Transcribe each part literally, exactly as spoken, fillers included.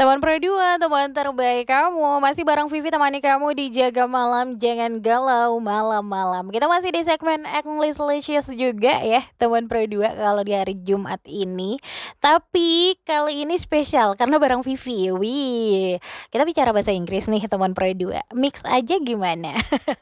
Teman Pro dua, teman terbaik kamu. Masih bareng Vivi temani kamu di Jaga Malam, jangan galau malam-malam. Kita masih di segmen English Licious juga ya, teman Pro dua kalau di hari Jumat ini. Tapi kali ini spesial karena bareng Vivi. Wih, kita bicara bahasa Inggris nih teman Pro dua. Mix aja gimana?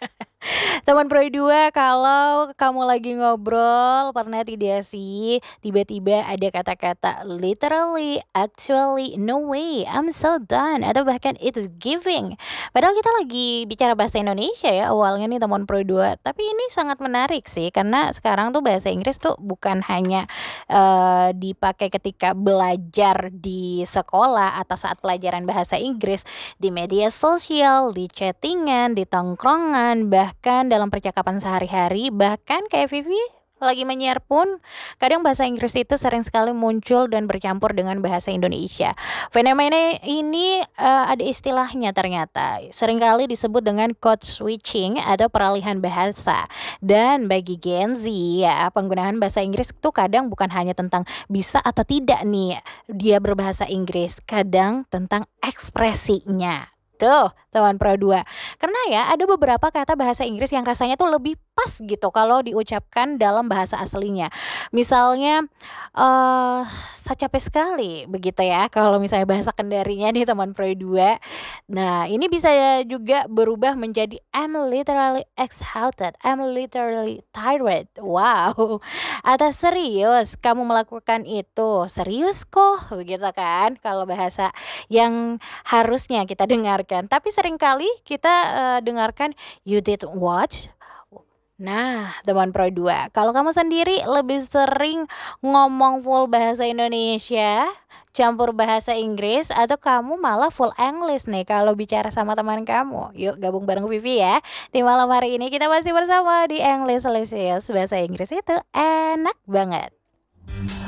Teman Pro dua, kalau kamu lagi ngobrol, pernah tidak sih tiba-tiba ada kata-kata literally, actually, no way, I'm so done, atau bahkan it's giving. Padahal kita lagi bicara bahasa Indonesia ya awalnya nih teman Pro dua. Tapi ini sangat menarik sih karena sekarang tuh bahasa Inggris tuh bukan hanya eh, dipakai ketika belajar di sekolah atau saat pelajaran bahasa Inggris, di media sosial, di chattingan, di tongkrongan, bahkan dalam percakapan sehari-hari, bahkan kayak Vivi lagi menyiar pun kadang bahasa Inggris itu sering sekali muncul dan bercampur dengan bahasa Indonesia. Fenomena ini eh, ada istilahnya ternyata, seringkali disebut dengan code switching atau peralihan bahasa. Dan bagi Gen Z ya, penggunaan bahasa Inggris itu kadang bukan hanya tentang bisa atau tidak nih dia berbahasa Inggris, kadang tentang ekspresinya. Tuh, teman Pro dua. Karena ya ada beberapa kata bahasa Inggris yang rasanya tuh lebih pas gitu kalau diucapkan dalam bahasa aslinya. Misalnya eh saya capek sekali begitu ya kalau misalnya bahasa Kendarinya nih teman Pro dua. Nah, ini bisa juga berubah menjadi I'm literally exhausted, I'm literally tired. Wow. Atau serius kamu melakukan itu? Serius kok begitu kan kalau bahasa yang harusnya kita dengarkan. Tapi seringkali kita eh, dengarkan you did what? Nah, teman Pro dua, kalau kamu sendiri lebih sering ngomong full bahasa Indonesia, campur bahasa Inggris, atau kamu malah full English nih kalau bicara sama teman kamu? Yuk gabung bareng Vivi ya. Di malam hari ini kita masih bersama di English Licious. Bahasa Inggris itu enak banget.